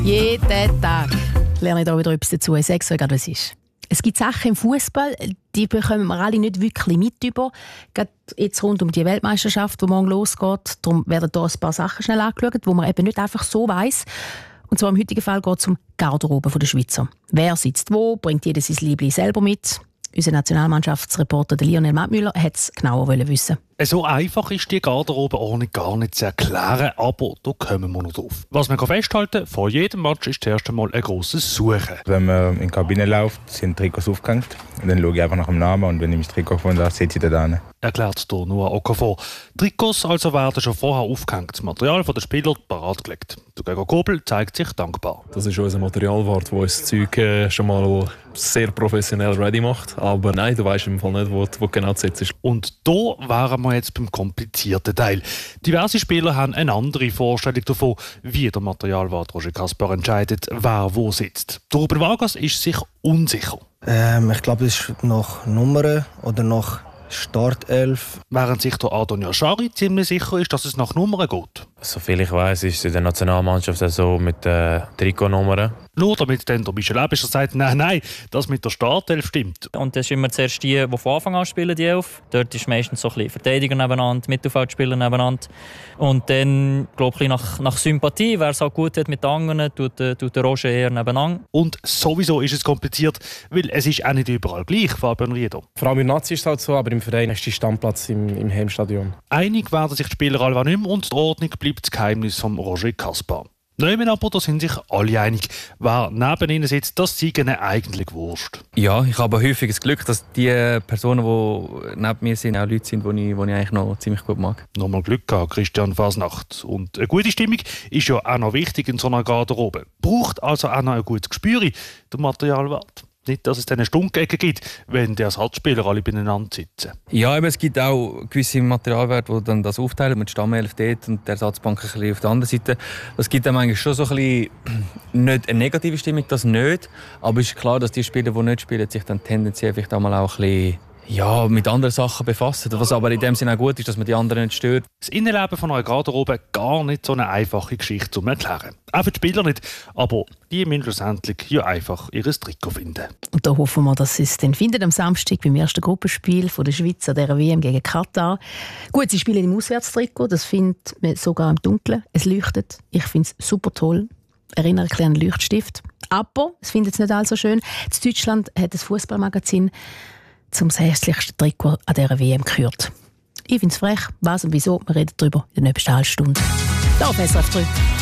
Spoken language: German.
Jeden Tag lerne ich da wieder etwas dazu. Ich sage es euch gerade, was es ist. Es gibt Sachen im Fußball, die bekommen wir alle nicht wirklich mit über. Gerade jetzt rund um die Weltmeisterschaft, die morgen losgeht. Darum werden hier ein paar Sachen schnell angeschaut, die man eben nicht einfach so weiss. Und zwar im heutigen Fall geht es um die Garderobe der Schweizer. Wer sitzt wo, bringt jeder sein Liebling selber mit. Unser Nationalmannschaftsreporter Lionel Mattmüller wollte es genauer wissen. So einfach ist die Garderobenordnung gar nicht zu erklären, aber da kommen wir noch drauf. Was man festhalten kann, vor jedem Match ist das erste Mal ein grosses Suchen. Wenn man in die Kabine läuft, sind Trikots aufgehängt. Und dann schaue ich einfach nach dem Namen und wenn ich mein Trikot gefunden habe, setze ich da hin. Erklärt hier nur Okafor. Trikots also werden schon vorher aufgehängt. Das Material der Spieler parat gelegt. Der Gregor Kobel zeigt sich dankbar. Das ist unser Materialwart, der uns das Zeug schon mal sehr professionell ready macht. Aber nein, du weißt im Fall nicht, wo genau zu setzen ist. Und da wären wir jetzt beim komplizierten Teil. Diverse Spieler haben eine andere Vorstellung davon, wie der Materialwart Roger Kaspar entscheidet, wer wo sitzt. Der Ruben Vargas ist sich unsicher. Ich glaube, es ist nach Nummern oder nach Startelf. Während sich der Adon Yashari ziemlich sicher ist, dass es nach Nummern geht. Soviel ich weiss, ist es in der Nationalmannschaft so mit Trikotnummern. Nur damit dann der Michel Ebischer sagt, nein, das mit der Startelf stimmt. Und das ist immer zuerst die von Anfang an spielen, die Elf. Dort ist meistens so ein bisschen Verteidiger nebeneinander, Mittelfeldspieler nebeneinander. Und dann, glaube ich, nach Sympathie, wer es auch gut hat mit den anderen, tut der Roger eher nebeneinander. Und sowieso ist es kompliziert, weil es ist auch nicht überall gleich, Fabian Rieder. Vor allem im Nazi ist es halt so, aber im Verein ist der Stammplatz im Heimstadion. Einig werden sich die Spieler allweil nicht mehr und die Ordnung bleibt das Geheimnis von Roger Kaspar. Nehmen aber, da sind sich alle einig. Wer neben ihnen sitzt, das sei ihnen eigentlich wurscht. Ja, ich habe häufig das Glück, dass die Personen, die neben mir sind, auch Leute sind, die ich eigentlich noch ziemlich gut mag. Nochmal Glück gehabt, Christian Fasnacht. Und eine gute Stimmung ist ja auch noch wichtig in so einer Garderobe. Braucht also auch noch ein gutes Gespür, der Materialwart. Nicht, dass es dann eine Stunkecken gibt, wenn die Ersatzspieler alle beieinander sitzen. Ja, aber es gibt auch gewisse Materialwerte, die dann das aufteilen, mit Stammelf dort und der Ersatzbank ein bisschen auf der anderen Seite. Das gibt dann eigentlich schon so ein bisschen, nicht eine negative Stimmung, das nicht. Aber es ist klar, dass die Spieler, die nicht spielen, sich dann tendenziell vielleicht auch mal auch ein bisschen mit anderen Sachen befassen. Was aber in dem Sinne auch gut ist, dass man die anderen nicht stört. Das Innenleben von einer Garderobe gar nicht so eine einfache Geschichte zu erklären. Auch für die Spieler nicht, aber die müssen schlussendlich ja einfach ihr Trikot finden. Und da hoffen wir, dass sie es dann finden am Samstag beim ersten Gruppenspiel von der Schweiz an dieser WM gegen Katar. Gut, sie spielen im Auswärtstrikot, das findet man sogar im Dunkeln. Es leuchtet. Ich finde es super toll. Erinnere ein bisschen an einen Leuchtstift. Aber es findet es nicht allzu schön. In Deutschland hat das Fußballmagazin zum hässlichsten Trikot an dieser WM gehört. Ich finde es frech. Was und wieso, wir reden darüber in der nächsten halben Stunde. Hier auf SRF 3.